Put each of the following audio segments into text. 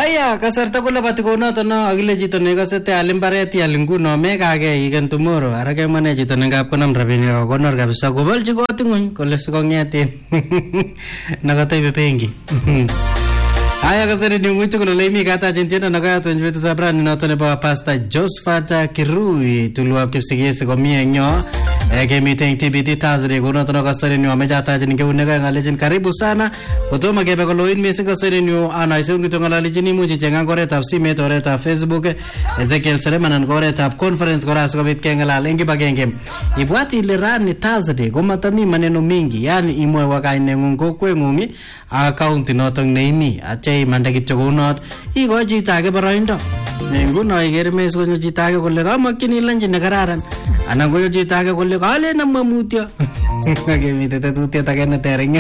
Aya kasarta ko labati ko na to no agile chito ne kasete alimbaret ya linguno mega ge igen tomorrow arake mane chito ne ngap konam rabini ko konor kabisa gobolji ko tingun kole ko ngetin nagatay bepengi. Aya kasari ni ngutu ko lemi kata jintina nagaya to njitu tabran no to ne ba pasta Josfata Kirui tulwa kipsigese ko mienyo ke meeting TBT Thursday ko no to kasari ni amejata jin ke unega ngalejin karibu sana kutoma ke ko loin mesi kasari ni ana isu ngito ngalejin ni muji jenga gore tap simet ore ta Facebook Ezekiel Seleman gore tap conference gore asko bit kengala lengi bagenge ibwati lirani Thursday ko matami maneno mingi yani imwe wakaine ngungo kwengungi account noto neimi achei mande kityo kunot iko chito age boroindo nguno iker mes konyo chito age kole kamakyin ilenji ne kararan anan konyo chito age kole kalen amwa mutyo akemite tetutiet age neter eng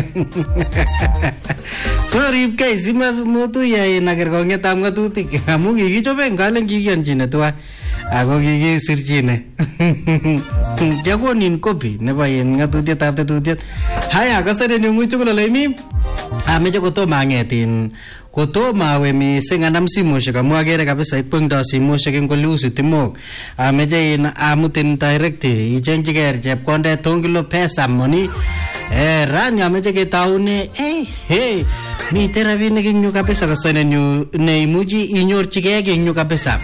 so ripkei simamotuye inaker kongetab ng'atutik amu kikichoben kalen kikiyonchine tuwai ako kikisirchine jakonin copy nebo ng'atutietab tetutiet. Haya kasare ni ng'uchu kole imi ameche kotomo ang'etin kotomo awe mising anam simoshek amu akere kabisa ikpengdo simoshek eng kolusi timok ameche amutin direct ichenjigei chepkondet tongilo pesa money rani ameche ketaune hey mite rabinik eng yu kabisa kasane nyu neimuchi inyorchigei eng yu kabisa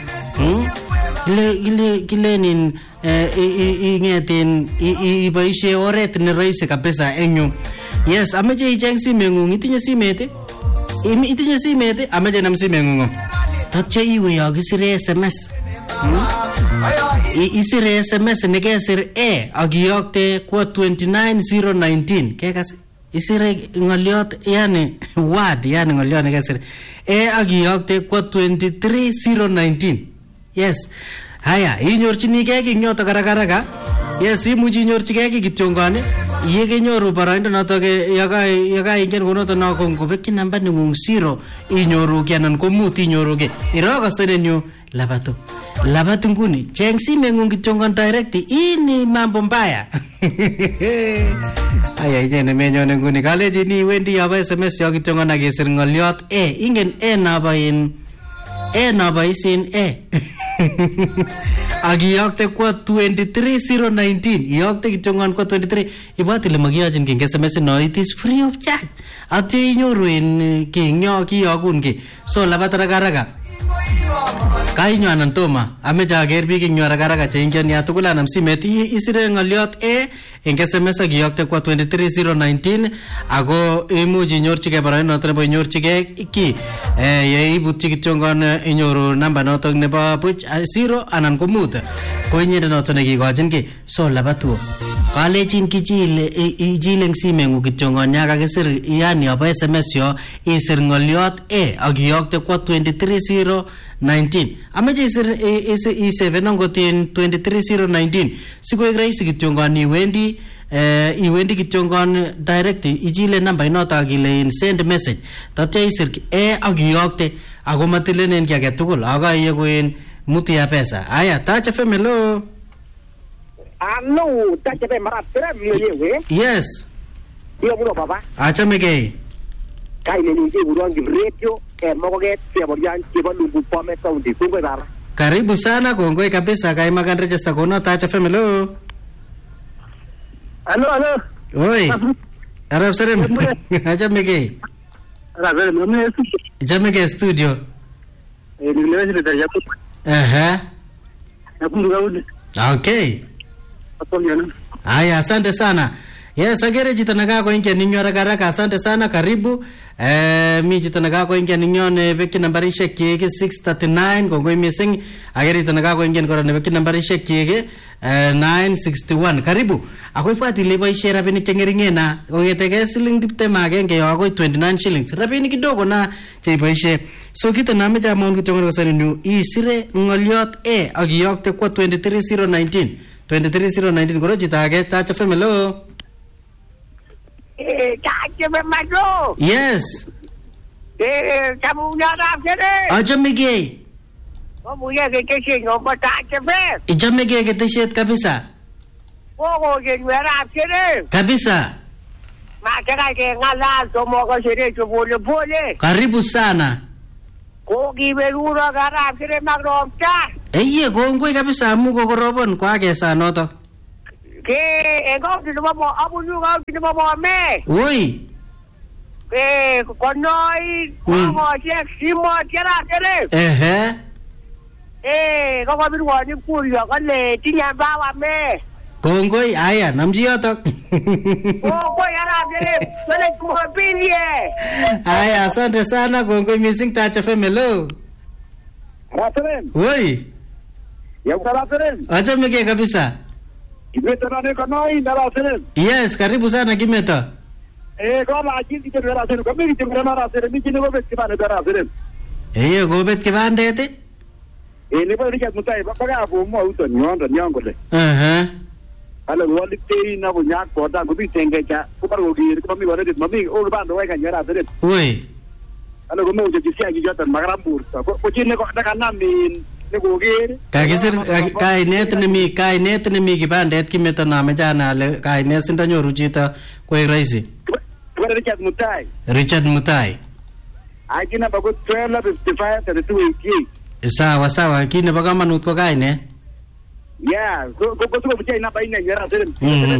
kilenin ing'etin iboishe oret ne rahisi kabisa eng yu. Yes, ameche icheng simeng'ung. Itinye simet? Itinye simet? Ameche nam simeng'ung. Tatyo iwe yo kisire SMS. Isire SMS nekesir ak iyokte kwa 29019. Kekas isire ng'oliot yani word yani ng'oliot nekesir ak iyokte kwa 23019. Yes. Haya, inyorchinigei ki nyoto karaka. Yes, imuchi inyorchigei ki kityongane. Ye kenyoru boroindo noto ke yaka ingen konoto no kongobekchi namba ning'ung 0 inyoru ki anan ko mut inyoru ki. Iro kasenenyu labat nguni cheng simeng'ung kityongon direct ini mambo mbaya. Aya ijene menyone nguni kaleji ni wendi yaba SMS yo kityongon akesir ng'oliot ingen naboisin akiyokte kwa 23019 iyokte kityongon kwa 23 ibwat ile makiyochin king SMS no it is free of charge atyo inyoru in kinyo kiyokun ki so labat rakaraka kainyo anan toma ameche aker biik ing rakaraka cheingen ya tugul anam simet isire ng'oliot eng SMS akiyokte kwa 23019 ako imuchi inyorchigei boroindo noto nebo inyorchigei ki yeibutchi kityongon inyoru namba noto nebo buch 0 anan ko mut ko inyende noto nekikochin ki so labatuo kalechin ichil eng simeng'ung kityongon ya kakisir yani yobo SMS yo isir ng'oliot akiyokte kwa 23019 ameche isave nongotin 23019 sikoek rahisi kityongon iwendi kityongon direct ichile namba inoto akile in send message tatya isir akiyokte ako matilenen ki age tugul akaiyeku in mutu ya pesa. Aya Touch FM hello. Hello Touch FM marap yewe. Yes. Yo bro baba. Achamegei. Kaine ni buruan di radio mokoget siaborian kibalungu pome county kungwe baba. Karibu sana kongoi kabisa kaima kan register kono Touch FM hello. Hello. Oi. Arab Salim. Achamegei. Jamegei studio. Okay. Aya asante sana. Yes, agere chito nakako ingia ninyo rakaraka asante sana karibu. Mi chito nakako ingia ninyo nebeki nambarishek chike 639 kongoi missing. Agere chito nakako ingia kora nebeki nambarishek chike 961 karibu. Ako ifuati leboishe rabinik cheng'ering'ena kongetege siling 21 akoi 29 shillings. Rabinik kidogo na cheiboishe. So kito nameche amwaun kityongon kasaninyu isire ng'oliot ak iyokte kwa 23019 23019 koro chito age Touch FM hello. Touch FM hello. Yes. Chamunyarap sire. Achamegei. Omuye keteshet ngobo Touch FM. Ichamegei keteshet kabisa. Ogo kenywerap sire. Kabisa. Mataka ke ng'alal tomoko sire pole pole. Karibu sana. Ko kiberuro karab Serem ak ropta. Eye kongoi kabisa amu kokorobon kwakesa noto. Ke engauti nebo abunu ngauti nebo Bomet. Woi. Konoi kokoshek Simot Arap Serem. Kokobirwoni Kurio kole tinye bawa me. Kongoi aya namji yotok. Kongoi Arap Serem kole kuhobirie. Aya asante sana kongoi missing Touch FM hello. Arap Serem. Woi. Yau Arap Serem. Achame ke kabisa. Kimeto na Konoi Arap Serem. Yes, karibu sana Kimeto. Kama ajili kitu Arap Serem. Kama kitu Arap Serem mimi ni gobe kibane Arap Serem. Gobet kibandet. Nebo Richard Mutai baka abu mo uto nyongole. Ala walite na bunyak koda gobi tengecha kuparo gir kami wale mami o bando wa kanyara Serem. Woi. Ala gomo uto jisia gi jota magrambur ko chine ko daga namin ne go gir. Kagisir kainet ne mi kibandet Kimeto na mejana ale kainet sindanyoru chito koek rahisi. Richard Mutai. Akina bago 1255 3288. Sawa kii nebo kamanut ko kaine. Yeah, ko bchai na baina nyara Serem.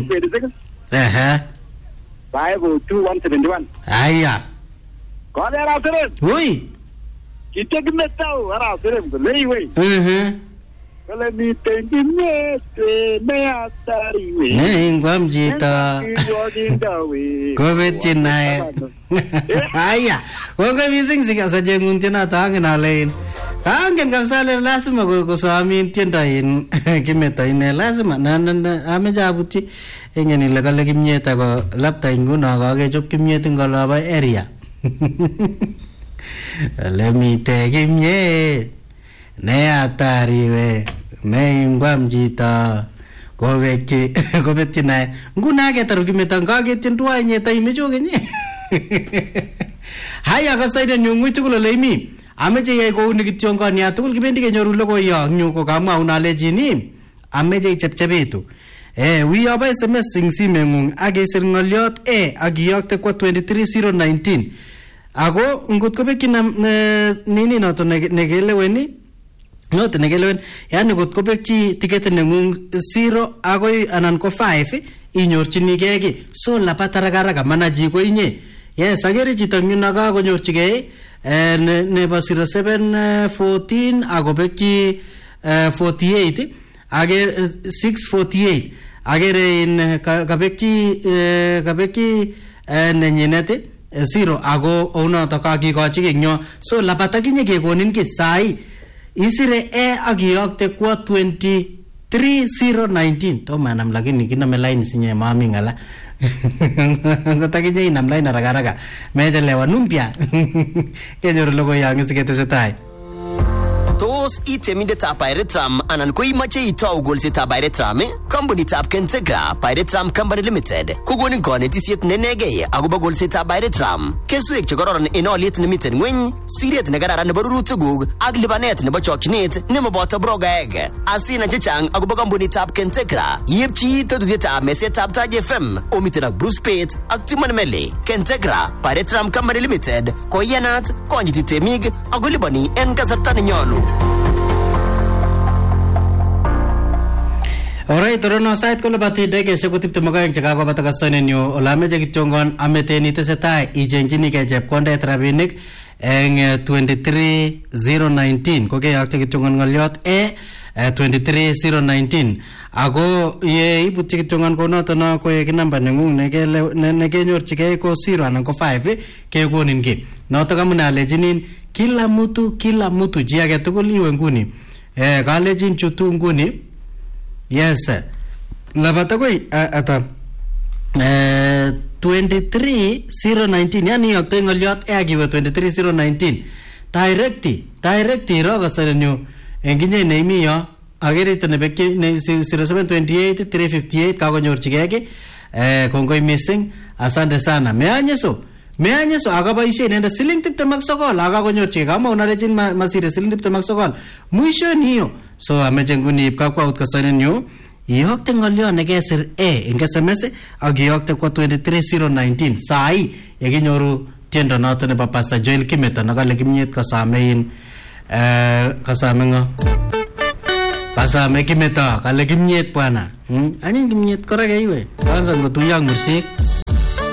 502-171. Aya. Ko Arap Serem. Woi. Kita Kimeto Arap Serem ko leiwe. Kala mi tendine me atari we. Ngwam jita. Gobet chinae. Aya. Wonga missing siga sajengun tina tangen alain. Kangen kabisa lazima kusamin tiendo in Kimeto ine lazima amejabuti ingeni ile kale kimyet ako lapta inguno kakechop kimyet ing olabo area. Ole mite kimyet ne atari we ne ingwam chito kobetyi nae nguna ketaru Kimeto kaketyin tuwai nyeta imechokenye. Haya kasaida nyung'ui tugul ole imi. Ameche yai kouni kityo ngoni tugul kibendi kenyoru logoiyo nyu ko kamwaun alechini ameche ichepchepitu. Wiyo ba SMS ing simeng'ung ak isir ng'oliot ak iyokte kwa 23019. Ako ngot kobekyi nini noto nekeleweni noto nekelewen yani ngot kobekyi tiketit neng'ung 0 akoi anan ko 5 inyorchinigei ki so lapat haraka manaji ko inye. Yes, agere chito nyu nakakonyorchigei nebo 0714 akobekyi 48 agere 648 agere in kabekyi nenyinet 0 ako unoto kakikochi kenyo so lapata kinye kekonin ki sai isire ak iyokte kwa 23019 to manam lakini kiname line sinye mami ngala. Ngotakinye inam line haraka mechelewa numpya kenyoru logoiyo ngisiketesetai. Tos itemindetab Pirateram anan ko imache itou golsetab Pirateram Kompunitab Kentegra Pirateram Company Limited kokonin konetisiet nenegei akobo golsetab Pirateram keswek chekororon en oliet nemiten ngweny siret nekararan nebo rurutikuk ak lipanet nebo chokchinet nemoboto brogaek. Asina chechang akobo kompunitab Kentegra yepchi tetutietab mesetab Touch FM omiten ak Bruce Pate ak Timon Mele. Kentegra Pirateram Company Limited koyanat konyiti temik ako lipani en kasarta nenyolu. Alright, torono sait ko labati dege se ko tipte magaeng chekakobata kastanenyu olameche kityongon ameteni tesetai ichengjini ke chepkondet rabinik eng 23019 ko keyokte kityongon ngoliot 23019 ako ye ibutyi kityongon konoto no koek namba nengung nekenyorchigei ko 0 anan ko 5 kekonin ki noto kamune alechinin kila mtu chi age tugul iwe nguni kalejin chutu nguni. Yes, labata koi ata 23019 yani yokto ngoliot akiwe 23019 directi ro kasalenyu enginye neimi yo agere tene bekki 0728 358 kakonyorchigei ki kongoi missing asante sana meanyeso akaboisien ende siling 29 akakonyorchigei kama unalejin masire siling 29 mwisho niyo so ameche nguni ip kakwaut kasanenyu iyokte ngoliot nekesir eng SMS ak iyokte kwa 23019 sai yekinyoru tiendo noto nebo Pastor Joel Kimeto nakale kimnyet kasamein Kasame ngo. Kasame Kimeto, kale kimnyet bwana. Anyin kimnyet kora kaiwe. Kwanza ngotuyo ak mursik.